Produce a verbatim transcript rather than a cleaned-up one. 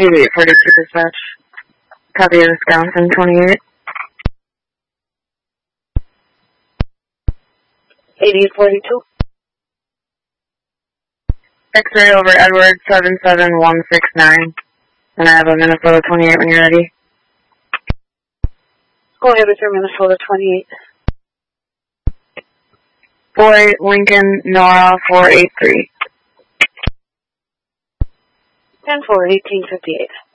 eighty-eight forty-two dispatch. Copy Wisconsin twenty-eight. eighty-eight forty-two. X-ray over Edward seven seven one six nine. And I have a Minnesota twenty-eight when you're ready. Go ahead with your Minnesota twenty-eight. Boy, Lincoln, Nora four eight three. ten four, eighteen fifty-eight.